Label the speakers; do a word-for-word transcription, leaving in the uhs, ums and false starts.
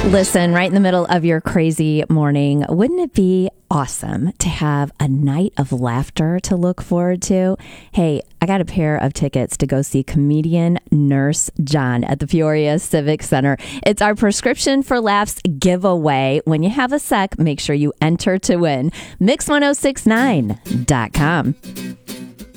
Speaker 1: Listen, right in the middle of your crazy morning, wouldn't it be awesome to have a night of laughter to look forward to? Hey, I got a pair of tickets to go see comedian Nurse John at the Peoria Civic Center. It's our Prescription for Laughs giveaway. When you have a sec, make sure you enter to win. mix ten sixty-nine dot com.